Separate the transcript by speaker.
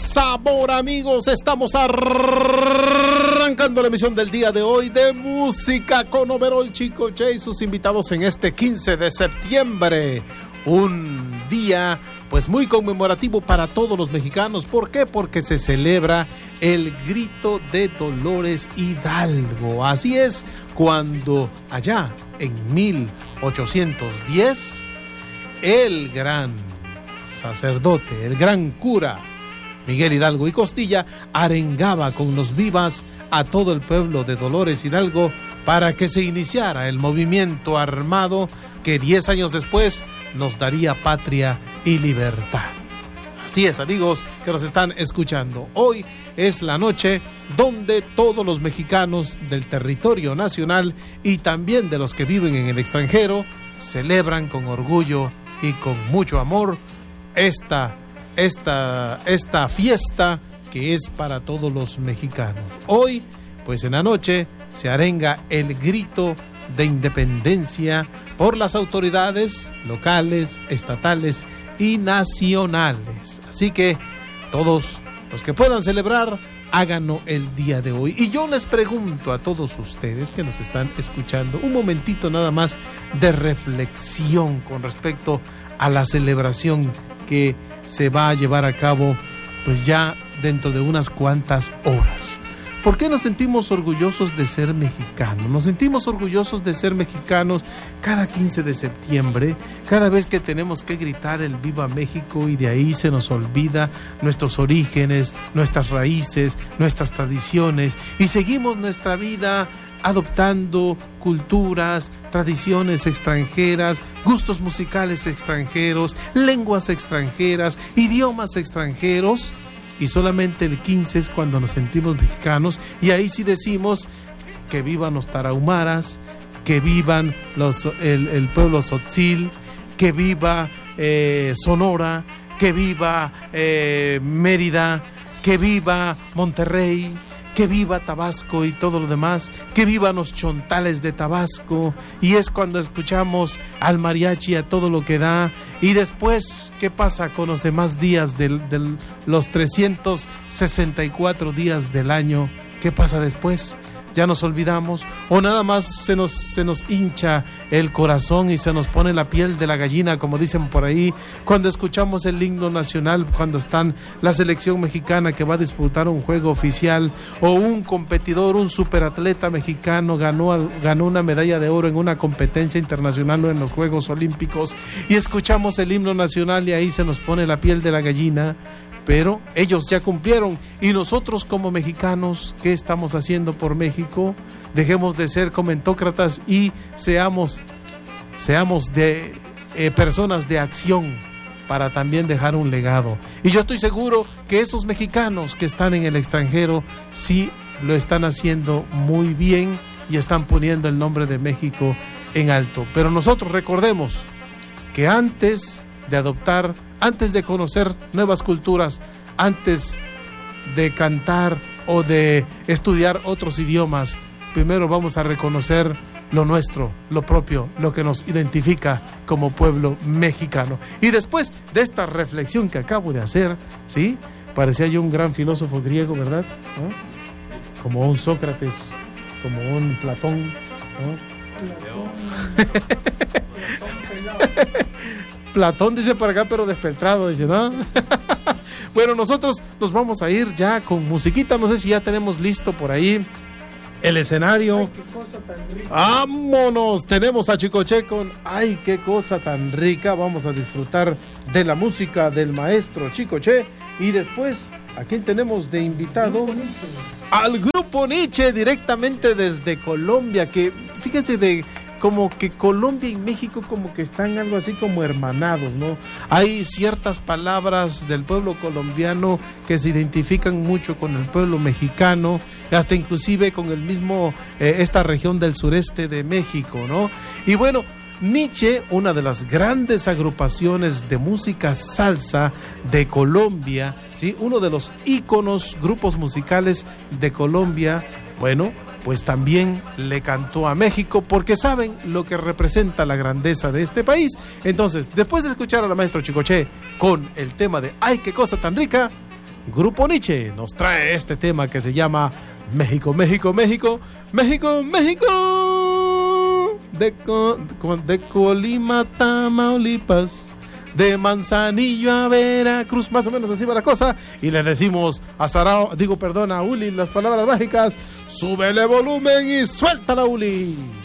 Speaker 1: sabor, amigos. Estamos arrancando la emisión del día de hoy de Música con Overol Chicoche y sus invitados en este 15 de septiembre. Un día pues muy conmemorativo para todos los mexicanos. ¿Por qué? Porque se celebra el grito de Dolores Hidalgo. Así es, cuando allá en 1810 el gran sacerdote, el gran cura Miguel Hidalgo y Costilla arengaba con los vivas a todo el pueblo de Dolores Hidalgo para que se iniciara el movimiento armado que 10 años después nos daría patria y libertad. Así es, amigos que nos están escuchando. Hoy es la noche donde todos los mexicanos del territorio nacional y también de los que viven en el extranjero celebran con orgullo y con mucho amor esta fiesta que es para todos los mexicanos. Hoy, pues en la noche, se arenga el grito de independencia por las autoridades locales, estatales y nacionales. Así que todos los que puedan celebrar, háganlo el día de hoy. Y yo les pregunto a todos ustedes que nos están escuchando, un momentito nada más de reflexión con respecto a la celebración que se va a llevar a cabo pues ya dentro de unas cuantas horas. ¿Por qué nos sentimos orgullosos de ser mexicanos? Nos sentimos orgullosos de ser mexicanos cada 15 de septiembre, cada vez que tenemos que gritar el Viva México y de ahí se nos olvida nuestros orígenes, nuestras raíces, nuestras tradiciones y seguimos nuestra vida adoptando culturas, tradiciones extranjeras, gustos musicales extranjeros, lenguas extranjeras, idiomas extranjeros. Y solamente el 15 es cuando nos sentimos mexicanos y ahí sí decimos que vivan los tarahumaras, que vivan el pueblo tzotzil, que viva Sonora, que viva Mérida, que viva Monterrey, que viva Tabasco y todo lo demás, que vivan los chontales de Tabasco. Y es cuando escuchamos al mariachi a todo lo que da. Y después, ¿qué pasa con los demás días de los 364 días del año? ¿Qué pasa después? ¿Ya nos olvidamos? ¿O nada más se nos hincha el corazón y se nos pone la piel de la gallina, como dicen por ahí, cuando escuchamos el himno nacional, cuando están la selección mexicana que va a disputar un juego oficial, o un competidor, un superatleta mexicano ganó una medalla de oro en una competencia internacional o en los Juegos Olímpicos, y escuchamos el himno nacional y ahí se nos pone la piel de la gallina? Pero ellos ya cumplieron y nosotros como mexicanos, ¿qué estamos haciendo por México? Dejemos de ser comentócratas y seamos de personas de acción para también dejar un legado. Y yo estoy seguro que esos mexicanos que están en el extranjero sí lo están haciendo muy bien y están poniendo el nombre de México en alto. Pero nosotros recordemos que antes de adoptar, antes de conocer nuevas culturas, antes de cantar o de estudiar otros idiomas, primero vamos a reconocer lo nuestro, lo propio, lo que nos identifica como pueblo mexicano. Y después de esta reflexión que acabo de hacer, ¿sí? Parecía yo un gran filósofo griego, ¿verdad? ¿No? Como un Sócrates, como un Platón, ¿no? Platón dice por acá, pero despeltrado, dice, ¿no? Bueno, nosotros nos vamos a ir ya con musiquita. No sé si ya tenemos listo por ahí el escenario. Ay, qué cosa tan rica. ¡Vámonos! Tenemos a Chicoche con ¡ay, qué cosa tan rica! Vamos a disfrutar de la música del maestro Chicoche. Y después, ¿a quién tenemos de invitado? Al Grupo Nietzsche, directamente desde Colombia, que fíjense como que Colombia y México como que están algo así como hermanados, ¿no? Hay ciertas palabras del pueblo colombiano que se identifican mucho con el pueblo mexicano, hasta inclusive con el mismo, esta región del sureste de México, ¿no? Y bueno, Nietzsche, una de las grandes agrupaciones de música salsa de Colombia, ¿sí? Uno de los íconos, grupos musicales de Colombia, bueno, pues también le cantó a México porque saben lo que representa la grandeza de este país. Entonces, después de escuchar a la maestra Chicoche con el tema de ¡ay, qué cosa tan rica!, Grupo Nietzsche nos trae este tema que se llama México, México, México, México, México. De Colima, Tamaulipas, de Manzanillo a Veracruz, más o menos así va la cosa. Y le decimos a Sarao, a Uli las palabras mágicas. Súbele volumen y suéltala, Uli.